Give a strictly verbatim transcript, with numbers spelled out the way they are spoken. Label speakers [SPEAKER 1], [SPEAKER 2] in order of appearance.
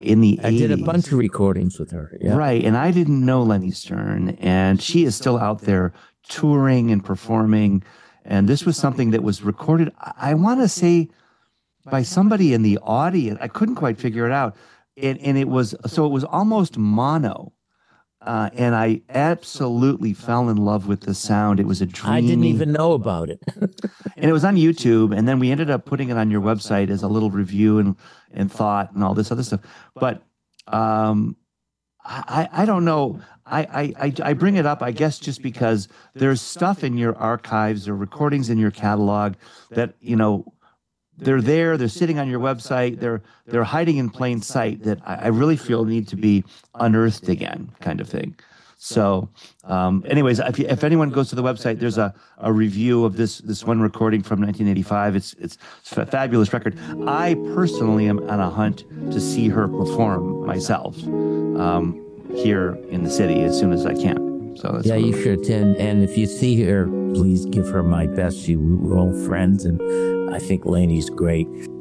[SPEAKER 1] in the
[SPEAKER 2] I
[SPEAKER 1] eighties.
[SPEAKER 2] did a bunch of recordings with her. Yeah.
[SPEAKER 1] Right. And I didn't know Lenny Stern, and she is still out there touring and performing. And this was something that was recorded, I, I want to say, by somebody in the audience. I couldn't quite figure it out. And, and it was, so it was almost mono. Uh, and I absolutely fell in love with the sound. It was a dreamy...
[SPEAKER 2] I didn't even know about it.
[SPEAKER 1] And it was on YouTube, and then we ended up putting it on your website as a little review and, and thought and all this other stuff. But um, I, I don't know. I, I, I bring it up, I guess, just because there's stuff in your archives or recordings in your catalog that, you know, they're there, they're sitting on your website, they're they're hiding in plain sight that I, I really feel need to be unearthed again, kind of thing. So, um, anyways, if, you, if anyone goes to the website, there's a, a review of this this one recording from nineteen eighty-five. It's it's a fabulous record. I personally am on a hunt to see her perform myself um, here in the city as soon as I can. So that's
[SPEAKER 2] yeah, you should. And, and if you see her, please give her my best. She, we're all friends, and I think Laney's great.